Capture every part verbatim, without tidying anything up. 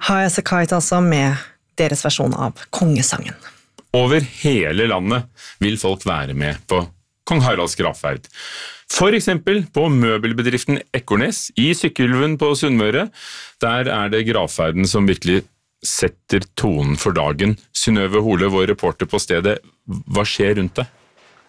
Highasakite altså med deres versjon av kongesangen. Over hele landet vil folk være med på Kong Haralds gravferd. For eksempel på møbelbedriften Ekornes i Sykkylven på Sunnmøre. Der er det gravferden som virkelig setter tonen for dagen. Synnøve Hole, vår reporter på stedet, hva skjer rundt det?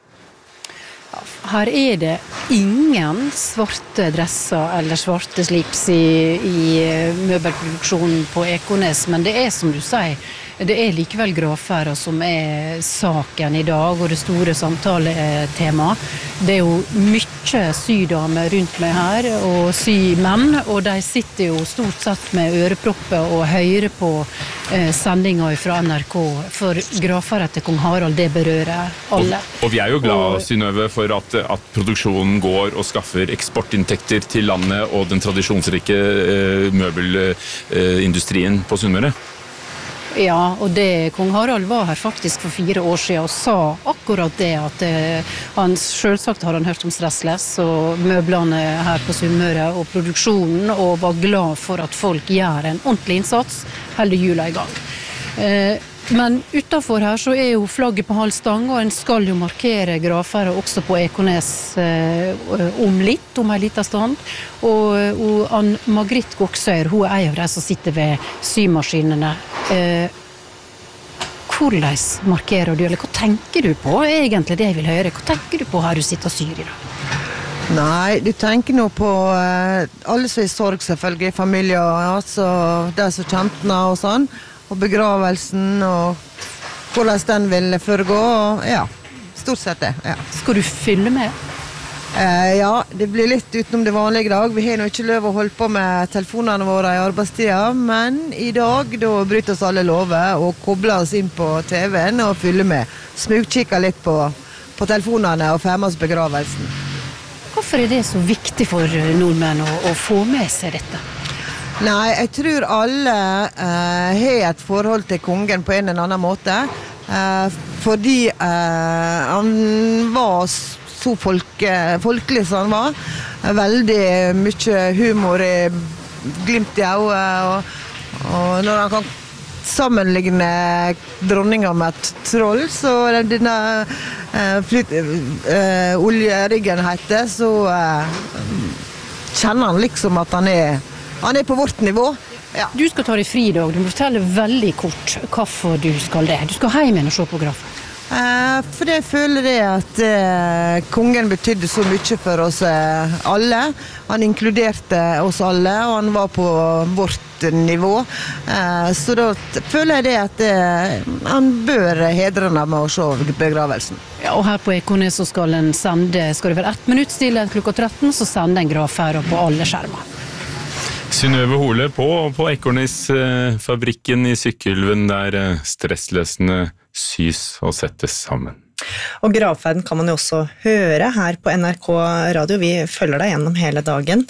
Her er det ingen svarte dresser eller svarte slips i, i møbelproduksjonen på Ekornes, men det er som du sier, det er likevel gravferda som er saken i dag, og det store samtaletema. Det er jo mye sydamer rundt meg her, og symenn, og de sitter jo stort sett med ørepropper og hører på eh, sendinga fra N R K, for gravferda til kong Harald, det berører alle. Og, og vi er jo glad, Synnøve, for at, at produksjonen går og skaffer eksportinntekter til landet og den tradisjonsrike eh, møbelindustrien på Sunnmøre. Ja, og det, kong Harald var her faktisk for fire år siden og sa akkurat det, at eh, han selvsagt har han hørt om Stressless og møblene her på Sunnmøre og produksjonen, og var glad for at folk gjør en ordentlig innsats, holder jula i gang. Eh, men utenfor her så er jo flagget på halv stang, og en skal jo markere gravferda også på Ekornes eh, om litt, om en liten stund. Og, og Ann Margrit Goksøyr, hun er en av de som sitter ved symaskinene. Eh, hvordan markerer du, eller hva tenker du på egentlig, det jeg vil høre? Hva tenker du på her du sitter og syr i dag? Nei, du tenker nå på eh, alle som er i sorg selvfølgelig, familier, altså de som kjentene og sånn, og begravelsen, og hvordan den vil foregå, og ja, stort sett det, ja. Skal du fylle med? Eh, ja, det blir litt utenom det vanlige i dag. Vi har nå ikke lov å holde på med telefonene våre i arbeidstida, men i dag, da bryter oss alle lover, og kobler oss inn på T V-en og fyller med. Smugkikker litt på, på telefonene og får med oss begravelsen. Hvorfor er det så viktig for nordmenn å, å få med seg dette? Nei, jeg tror alle eh, har et forhold til kongen på en eller annen måte, eh, fordi eh, han var så folke, folkelig som han var, veldig mye humor i glimt i øyet, og, og når han kan sammenligne dronninga med et troll, så denne eh, flyt, eh, oljeriggen heter, så eh, kjenner han liksom at han er Han er på vårt nivå. Ja. Du skal ta deg fri i dag. Du må fortelle veldig kort hvorfor du skal det. Du skal hjem igjen og se på grafen. Eh, for jeg føler det at eh, kongen betydde så mye for oss eh, alle. Han inkluderte oss alle, og han var på vårt nivå. Eh, så da føler jeg det at eh, han bør hedre ham med å se begravelsen. Ja, og her på Ekornes så skal en sende, skal det være ett minutt stille klokka tretten, så sender en gravferda på alle skjermer. Synnøve Hole på, på Ekornes-fabrikken i Sykkylven, der stressløsene sys og settes sammen. Og gravferden kan man jo også høre her på N R K Radio. Vi følger deg gjennom hele dagen.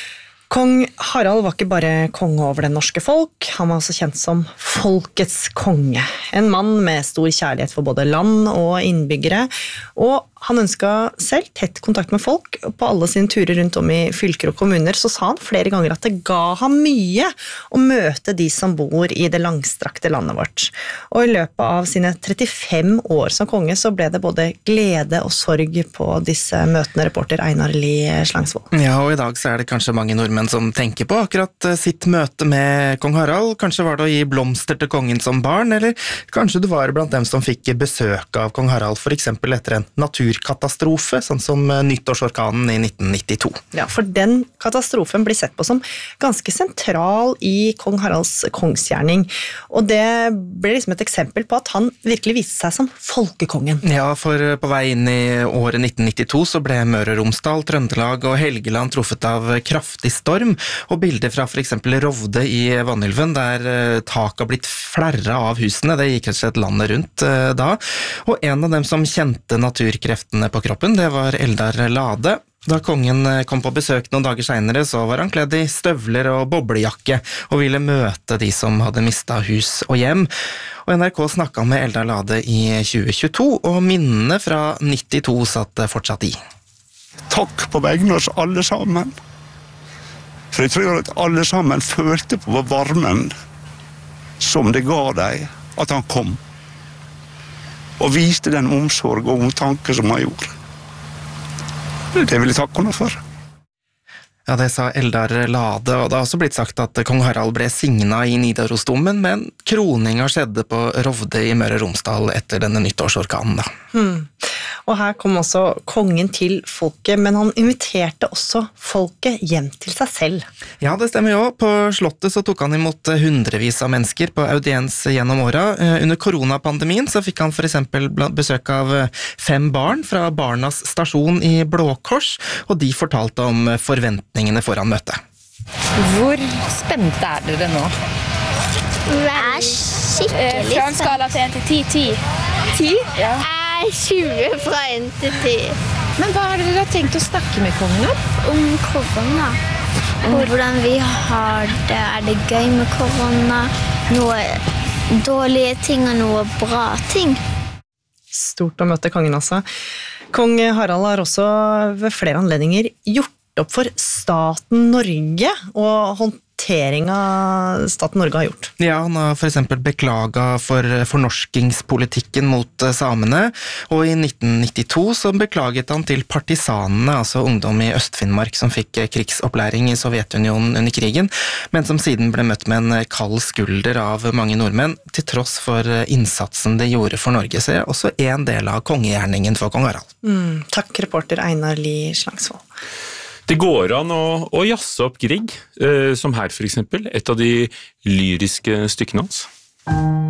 Kong Harald var ikke bare konge over det norske folk, han var også kjent som folkets konge. En mann med stor kjærlighet for både land og innbyggere, og han ønsket selv tett kontakt med folk. På alle sine turer rundt om i fylker og kommuner så sa han flere ganger at det ga ham mye å møte de som bor i det langstrakte landet vårt. Og i løpet av sine trettifem år som konge så ble det både glede og sorg på disse møtene, reporter Einar Lie Slangsvold. Ja, og i dag så er det kanskje mange nordmenn som tenker på akkurat sitt møte med kong Harald. Kanskje var det å gi blomster til kongen som barn, eller kanskje du var blant dem som fikk besøk av kong Harald, for eksempel etter en naturkatastrofe, sånn som nyttårsorkanen i nitten nittito. Ja, for den katastrofen blir sett på som ganske sentral i kong Haralds kongsgjerning, og det ble liksom et eksempel på at han virkelig viste seg som folkekongen. Ja, for på vei inn i året nitten nittito så ble Møre og Romsdal, Trøndelag og Helgeland truffet av kraftig storm, og bilder fra for eksempel Rovde i Vanylven, der tak har blitt flerret av husene, det gikk rett og slett landet rundt eh, da, og en av dem som kjente naturkreftene på kroppen, det var Eldar Lade. Da kongen kom på besøk noen dager senere, så var han kledd i støvler og boblejakke, og ville møte de som hadde mistet hus og hjem. Og N R K snakket med Eldar Lade i tjue tjueto, og minnene fra nittito satt fortsatt i. Takk på vegne av oss alle sammen. For jeg tror at alle sammen følte på varmen som det ga dem at han kom. Og viste den omsorg og omtanke som han gjorde. Det vil jeg takke henne for. Ja, det sa Eldar Lade, og det har også blitt sagt at kong Harald ble signet i Nidarosdomen, men kroninga skjedde på Rovde i Møre og Romsdal etter denne nyttårsorkanen da. Hmm. Og her kom også kongen til folket, men han inviterte også folket hjem til seg selv. Ja, det stemmer jo. På slottet så tok han imot hundrevis av mennesker på audiens gjennom åra. Under koronapandemien så fikk han for eksempel besøk av fem barn fra Barnas stasjon i Blå Kors, og de fortalte om forventningene foran møtet. Hvor spente er dere nå? Jeg er skikkelig Fra en skala til en til ti, ti. Ti? Ja. Jeg er tjue fra en til ti. Men hva har dere tenkt å snakke med kongen om? Om korona. Om hvordan vi har det. Er det gøy med korona? Noe dårlige ting og noe bra ting. Stort å møte kongen altså. Kong Harald har også ved flere anledninger gjort opp for staten Norge og håndteringa staten Norge har gjort. Ja, han har for eksempel beklaget for fornorskingspolitikken mot samene, og i nitten nittito så beklaget han til partisanene, altså ungdom i Øst-Finnmark som fikk krigsopplæring i Sovjetunionen under krigen, men som siden ble møtt med en kald skulder av mange nordmenn, til tross for innsatsen de gjorde for Norge, så er også en del av kongegjerningen for kong Harald. Mm, takk, reporter Einar Lie Slangsvold. Det går an å, å jazze opp Grieg, eh, som her for eksempel, et av de lyriske stykkene hans.